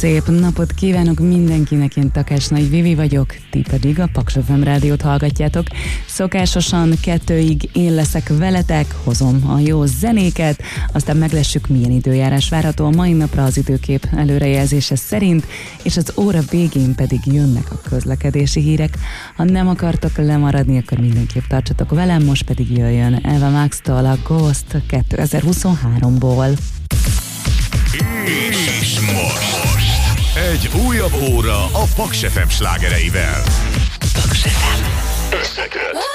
Szép napot kívánok mindenkinek, én Takács Nagy Vivi vagyok, ti pedig a Paks FM rádiót hallgatjátok. Szokásosan 2-ig én leszek veletek, hozom a jó zenéket, aztán meglessük, milyen időjárás várható a mai napra az időkép előrejelzése szerint, és az óra végén pedig jönnek a közlekedési hírek. Ha nem akartok lemaradni, akkor mindenképp tartsatok velem, most pedig jöjjön Eva Max-tól a Ghost 2023-ból. És most egy újabb óra a Paks FM slágereivel. Paks FM Összeköt.